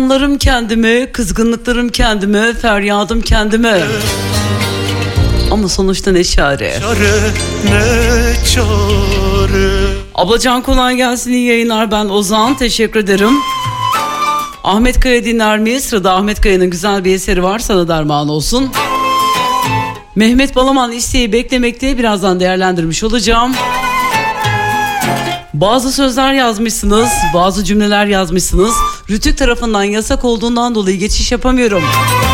İsyanlarım kendime, kızgınlıklarım kendime, feryadım kendime. Ama sonuçta ne çare? Ne çare? Ablacan kolay gelsin, iyi yayınlar, ben Ozan, teşekkür ederim. Ahmet Kaya dinler miyiz? Sırada Ahmet Kaya'nın güzel bir eseri var, sana derman olsun. Mehmet Balaman isteği beklemekte, birazdan değerlendirmiş olacağım. Bazı sözler yazmışsınız, bazı cümleler yazmışsınız. Rütük tarafından yasak olduğundan dolayı geçiş yapamıyorum.